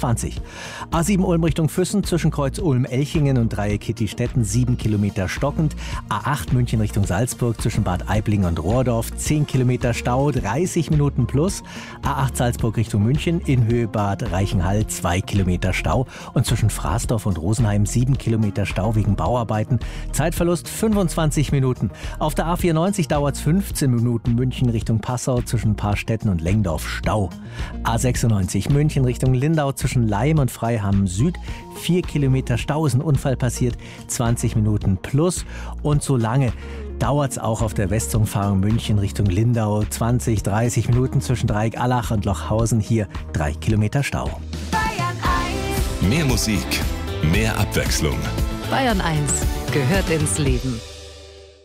26. A7 Ulm Richtung Füssen zwischen Kreuz Ulm-Elchingen und Dreieck Kittistetten 7 Kilometer stockend. A8 München Richtung Salzburg zwischen Bad Aibling und Rohrdorf 10 Kilometer Stau, 30 Minuten plus. A8 Salzburg Richtung München in Höhe Bad Reichenhall 2 Kilometer Stau und zwischen Fraßdorf und Rosenheim 7 Kilometer Stau wegen Bauarbeiten. Zeitverlust 25 Minuten. Auf der A94 dauert es 15 Minuten München Richtung Passau zwischen Paarstetten und Lengdorf Stau. A96 München Richtung Lindau zwischen Laim und Freiham Süd 4 Kilometer Stau, ist ein Unfall passiert, 20 Minuten plus. Und so lange dauert es auch auf der Westumfahrung München Richtung Lindau 20, 30 Minuten zwischen Dreieck-Allach und Lochhausen, hier 3 Kilometer Stau. Bayern 1. Mehr Musik, mehr Abwechslung. Bayern 1 gehört ins Leben.